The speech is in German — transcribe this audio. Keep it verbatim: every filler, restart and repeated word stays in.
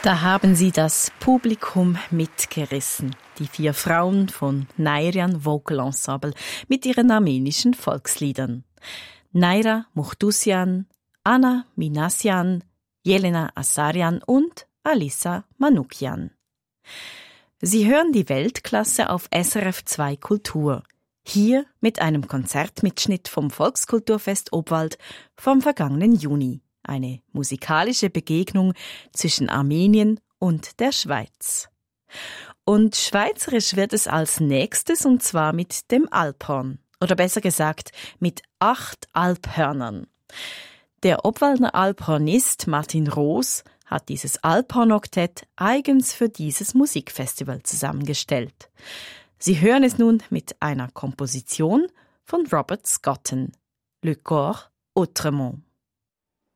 Da haben sie das Publikum mitgerissen. Die vier Frauen von Nayrian Vocal Ensemble mit ihren armenischen Volksliedern. Naira Muhtusian, Anna Minassian, Jelena Assarian und Alissa Manoukian. Sie hören die Weltklasse auf S R F zwei Kultur. Hier mit einem Konzertmitschnitt vom Volkskulturfest Obwald vom vergangenen Juni. Eine musikalische Begegnung zwischen Armenien und der Schweiz. Und schweizerisch wird es als nächstes, und zwar mit dem Alphorn. Oder besser gesagt, mit acht Alphörnern. Der Obwaldner Alphornist Martin Roos hat dieses Alphorn-Oktett eigens für dieses Musikfestival zusammengestellt. Sie hören es nun mit einer Komposition von Robert Scotton, Le Corps Autrement.